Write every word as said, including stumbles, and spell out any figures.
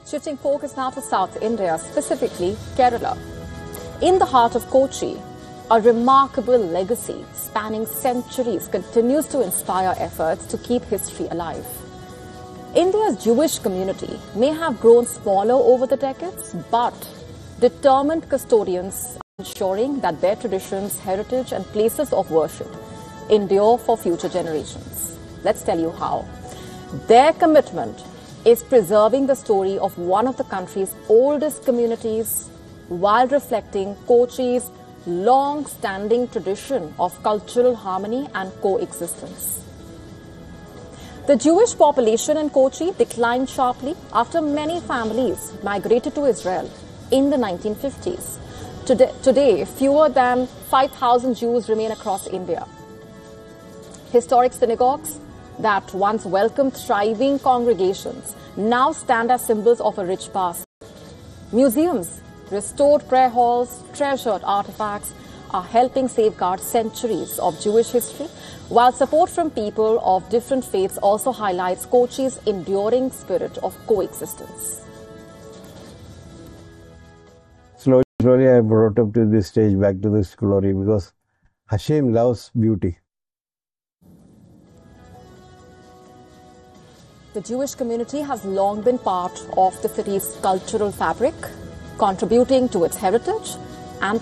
Shifting focus now to South India, specifically Kerala. In the heart of Kochi, a remarkable legacy spanning centuries continues to inspire efforts to keep history alive. India's Jewish community may have grown smaller over the decades, but determined custodians are ensuring that their traditions, heritage and places of worship endure for future generations. Let's tell you how. Their commitment is preserving the story of one of the country's oldest communities while reflecting Kochi's long-standing tradition of cultural harmony and coexistence. The Jewish population in Kochi declined sharply after many families migrated to Israel in the nineteen fifties. Today, today fewer than five thousand Jews remain across India. Historic synagogues that once welcomed thriving congregations now stand as symbols of a rich past. Museums, restored prayer halls, treasured artifacts are helping safeguard centuries of Jewish history, while support from people of different faiths also highlights Kochi's enduring spirit of coexistence. Slowly, slowly I brought up to this stage, back to this glory, because Hashem loves beauty. The Jewish community has long been part of the city's cultural fabric, contributing to its heritage